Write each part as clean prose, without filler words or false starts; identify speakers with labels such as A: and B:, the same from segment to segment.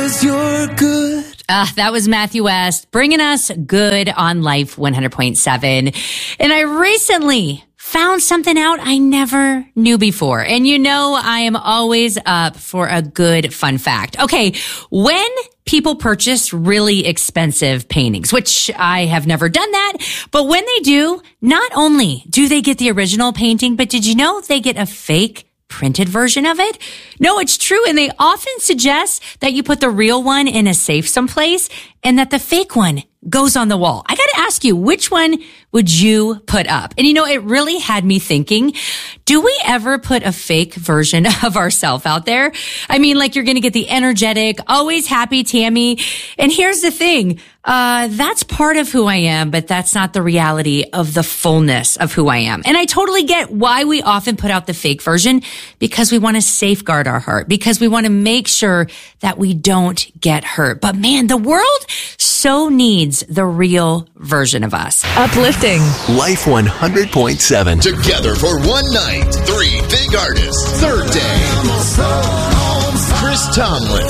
A: You're good.
B: That was Matthew West bringing us Good on Life 100.7. And I recently found something out I never knew before. And you know, I am always up for a good fun fact. Okay, when people purchase really expensive paintings, which I have never done that, but when they do, not only do they get the original painting, but did you know they get a fake printed version of it? No, it's true. And they often suggest that you put the real one in a safe someplace and that the fake one goes on the wall. I got to ask you, which one would you put up? And you know, it really had me thinking, do we ever put a fake version of ourselves out there? I mean, like you're going to get the energetic, always happy Tammy. And here's the thing. That's part of who I am, but that's not the reality of the fullness of who I am. And I totally get why we often put out the fake version, because we want to safeguard our heart, because we want to make sure that we don't get hurt. But man, the world so needs the real version of us.
C: Uplifting.
D: Life 100.7.
E: Together for one night. 3 big artists. Third day. Chris Tomlin.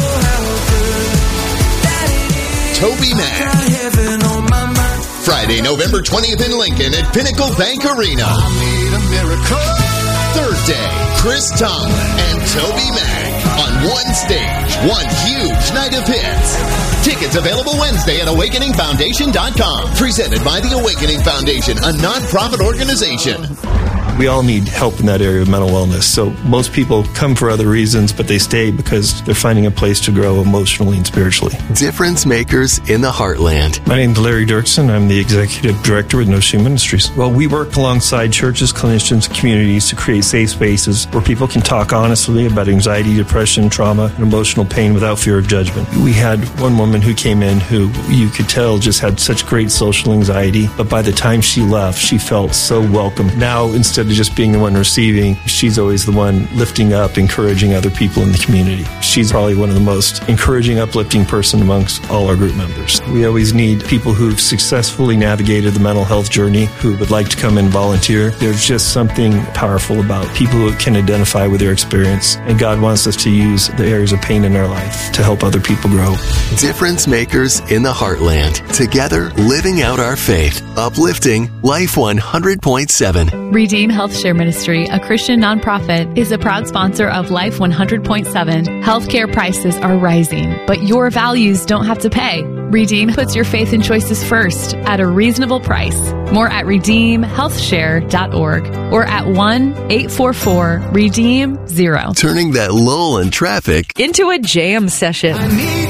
E: Toby Mac. Friday, November 20th in Lincoln at Pinnacle Bank Arena. Third day, Chris Tomlin and Toby Mac on one stage, one huge night of hits. Tickets available Wednesday at AwakeningFoundation.com. Presented by the Awakening Foundation, a non-profit organization.
F: We all need help in that area of mental wellness. So most people come for other reasons, but they stay because they're finding a place to grow emotionally and spiritually.
D: Difference makers in the heartland.
F: My name is Larry Dirksen. I'm the executive director with No Shame Ministries. Well, we work alongside churches, clinicians, and communities to create safe spaces where people can talk honestly about anxiety, depression, trauma, and emotional pain without fear of judgment. We had one woman who came in who you could tell just had such great social anxiety, but by the time she left, she felt so welcome. Now, instead of just being the one receiving, she's always the one lifting up, encouraging other people in the community. She's probably one of the most encouraging, uplifting person amongst all our group members. We always need people who've successfully navigated the mental health journey who would like to come and volunteer. There's just something powerful about people who can identify with their experience, and God wants us to use the areas of pain in our life to help other people grow.
D: Difference makers in the heartland. Together, living out our faith. Uplifting Life 100.7.
C: Redeem Health Share Ministry, a Christian nonprofit, is a proud sponsor of Life 100.7. Healthcare prices are rising, but your values don't have to pay. Redeem puts your faith and choices first at a reasonable price. More at redeemhealthshare.org or at 1-844-REDEEM-0.
D: Turning that lull in traffic
C: into a jam session.